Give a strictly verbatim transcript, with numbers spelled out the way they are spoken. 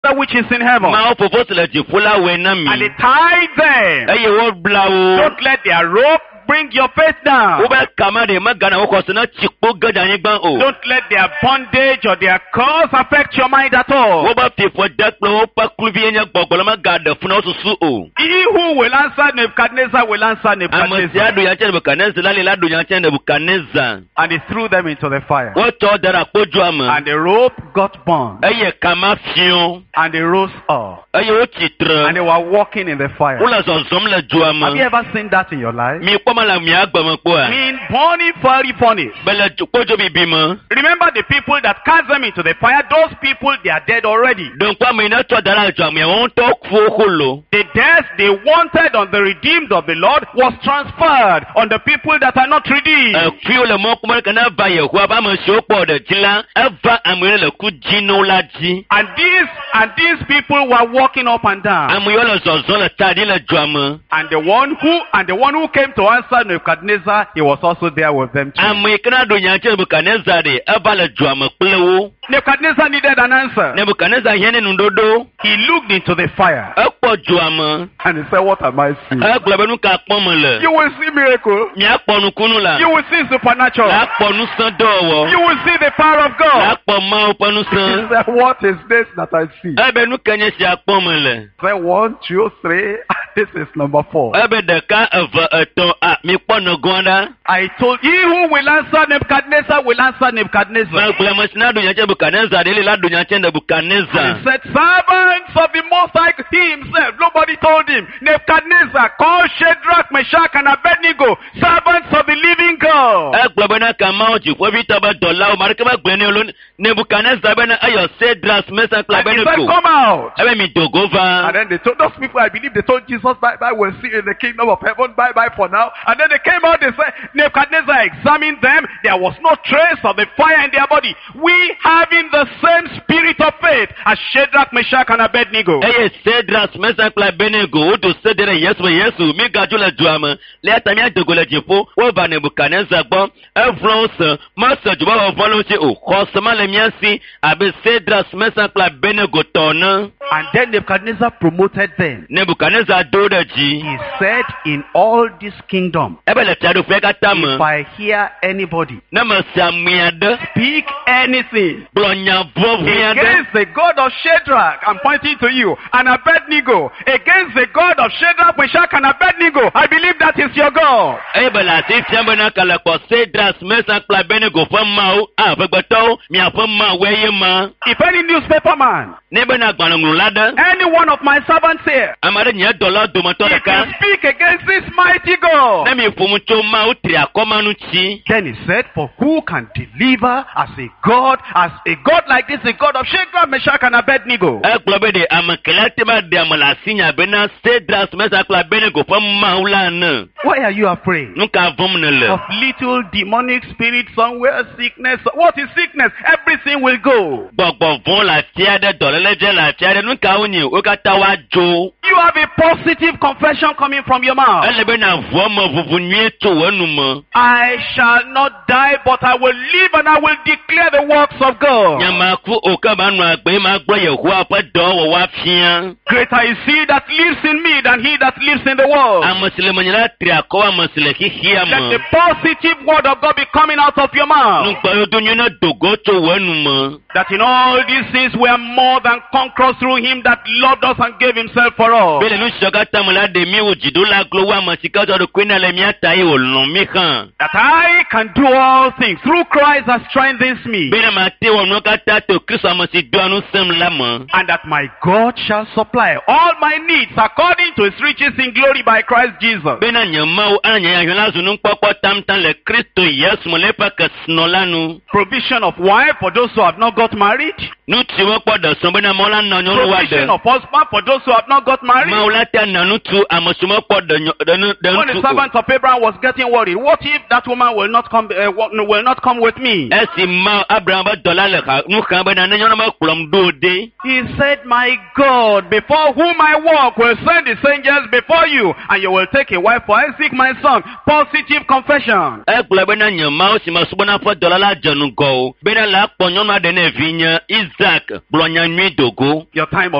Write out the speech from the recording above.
Father which is in heaven. Ma ofofo sele jifula we na mi. And he tied them. Eye wo blawo. Don't let their rope bring your faith down. Ube kamade magana woko na chikpo gada nyigban o. Don't let their bondage or their curse affect your mind at all. Oba fifo deklo opa kluvi enya gbogbolo magada funa osusu o. He who will answer Nebuchadnezzar will answer Nebuchadnezzar. Amasiado ya chen Nebuchadnezzar lali lado ya chen Nebuchadnezzar. And he threw them into the fire. Woto dara poju ama. And the rope got burned. Eye kama fion. And they rose up. Eye o chitra. And they were walking in the fire. Ula zonzom la juama. Have you ever seen that in your life? Mi kwa mala mi agba mkwa. Mean burning fiery furnace. Bela pojo bibima. Remember the people that cast them into the fire. Those people, they are dead already. Don kwa mina to dara juama won to kuokolo. The death they wanted on the redeemed of the Lord was transferred on the people that are not redeemed. Eh fiyo le mo kuma kana ba ye kwa ba mo shopo de jila eva amure le ku jino la ji. And these and these people were walking up and down. Amuyo le zonzon le tadi le juama. And the one who and the one who came to answer Nebuchadnezzar, he was also there with them too. Amu kana do nya chen Nebuchadnezzar de eva le juama plewo. Nebuchadnezzar needed an answer. Nebuchadnezzar yene ndodo. He looked into the fire. Ekpo juama. And he said, what am I seeing? E globenu ka pomole. You will see miracle. Mi akponu kunu la. You will see supernatural. Akponu san dowo. You will see the power of God. Akpo ma oponu He san. said, what is this that I see? Ebe nu kenye si akpomole. He said, one, two, three. This is number four. Ebe de ka eva eto a mi pono gonda. I told he who will answer Nebuchadnezzar will answer Nebuchadnezzar. Ma glema sina do nya chen Nebuchadnezzar de la do nya chen Nebuchadnezzar. He said, servants of the Most High, he himself, nobody told him. Nebuchadnezzar, call Shadrach, Meshach, and Abednego, servants of the living God. E globena ka ma oji fo bi to ba dola o marke ba gbeni olon Nebuchadnezzar bena ayo Shadrach, Meshach, And he said, Abednego. come out. Ebe mi dogova. And then they told those people, I believe they told Jesus, bye bye, we'll see you in the kingdom of heaven, bye bye for now. And then they came out, they said, Nebuchadnezzar examined them, there was no trace of the fire in their body. We having the same spirit of faith as Shadrach, Meshach, and Abednego. Eye Shadrach, Meshach, Abednego o do se dere Yesu Yesu mi gaju le juama. Le ta mi adogo le jefo wo ba Nebuchadnezzar gbo. Evron ma se ju ba volo se o khosma le mi asi abe Shadrach, Meshach, Abednego tona. And then Nebuchadnezzar promoted them. Nebuchadnezzar do de ji. He said, in all this kingdom, Ebe le tado fe ka if tama. I hear anybody Na ma samiade. speak anything Blonya vo viade. against the God of Shadrach, I'm pointing to you, and Abednego, against the God of Shadrach, Meshach, and Abednego, I believe that is your God. Ebe la ti fiambe na kala ko Shadrach, Meshach, Abednego fo ma o a fe gbeto mi afo ma weye ma. If any newspaper man, Nebe na gbanungun lada. any one of my servants here, Amade nye dola do mo to if ka. you speak against this mighty God, Na mi fumu cho ma o tri akoma nu chi. then he said, for who can deliver as a God, as a God like this, a God of Shadrach, Meshach, and Abednego? E globe de amakela te ma de amala sinya be na Shadrach, Meshach, Abednego fo ma ula na. Why are you afraid? Nu ka vom ne le. Of little demonic spirit somewhere, sickness. What is sickness? Everything will go. Gbogbo von la tia de dolele je la tia de nu ka oni o ka ta wa jo. You have a positive confession coming from your mouth. Ele be na vo mo vuvu nwie to wanu mo. I shall not die, but I will live and I will declare the works of God. Nyama ku o ka ba nu agbe ma gbo Yehowa pe do wo wa fian. Greater is he that lives in me than he that lives in the world. Amasile mo nyala tri akowa amasile ki hia Let mo. the positive word of God be coming out of your Nu mouth. gbo yo do nyu na dogo to wanu mo. That in all these things we are more than conquerors through him that loved us and gave himself for us. Bele nu shoga tamula de mi o jido la glo wa masika to do kwena le mi atai o lon mi kan. That I can do all things through Christ that strengthens me. Bele ma te wo no ka ta to Kristo amasi do anu sem la mo. And that my God shall supply all my needs according to his riches in glory by Christ Jesus. Bena nyama o anya ya hona zunu nkpokpo tam tan le Kristo Yesu mo le pa ka snolanu. Provision of wife for those who have not got married. Nu ti wo podo so bena mo la na nyo wa de. Provision of husband for those who have not got married. Ma ula ta na nu tu amosumo podo nyo de nu de When the nu. servant of Abraham was getting worried, what if that woman will not come uh, will not come with me? Esi ma Abraham ba dola le ka nu kan bena na nyo ma kulom do de. He said, my God, before whom I walk will send his angels before you, and you will take a wife for Isaac my son. Positive confession. E kula bena nyama o si ma subona fo dola la janu go. Bena la po nyo na de na vinya Isaac blonya nwi dogo. Your time